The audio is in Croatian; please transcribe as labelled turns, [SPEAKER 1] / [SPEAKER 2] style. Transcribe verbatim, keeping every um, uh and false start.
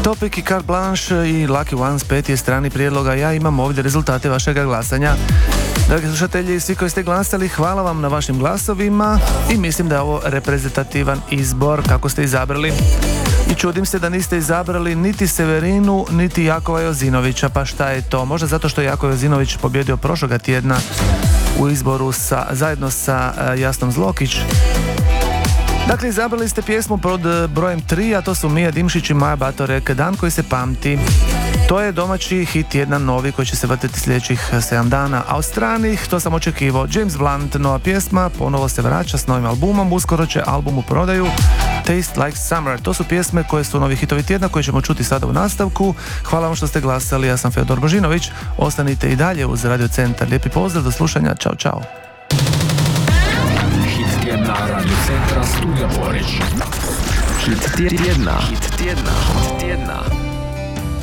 [SPEAKER 1] Topic i Carte Blanche i Lucky Ones peti je strani prijedloga. Ja imam ovdje rezultate vašega glasanja. Dragi slušatelji, svi koji ste glasali, hvala vam na vašim glasovima i mislim da je ovo reprezentativan izbor kako ste izabrali. I čudim se da niste izabrali niti Severinu, niti Jakova Jozinovića. Pa šta je to? Možda zato što je Jako Jozinović pobjedio prošloga tjedna u izboru sa, zajedno sa uh, Jasnom Zlokić. Dakle, izabrali ste pjesmu pod brojem tri, a to su Mija Dimšić i Maja Batorek, Dan koji se pamti. To je domaći hit, jedan novi koji će se vrtiti sljedećih sedam dana, a od stranih, to sam očekivao, James Blunt, nova pjesma, ponovo se vraća s novim albumom, uskoro će album u prodaju, Taste Like Summer. To su pjesme koje su novi hitovi tjedna koje ćemo čuti sada u nastavku. Hvala vam što ste glasali, ja sam Feodor Božinović, ostanite i dalje uz Radio Centar. Lijepi pozdrav, do slušanja, čao, čao.
[SPEAKER 2] Hit tjedna Radio Centra, Studio Poreć. Hit tjedna. Hit tjedna. Hit tjedna.